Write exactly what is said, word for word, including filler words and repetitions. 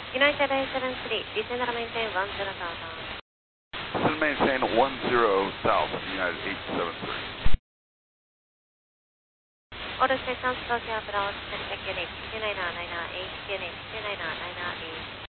United eight seven three, descend and maintain one zero thousand. Descend and maintain one zero south, United eight seven three. Order stations, Tokyo approach, Delta Q N H two nine nine eight, Q N H two nine nine eight.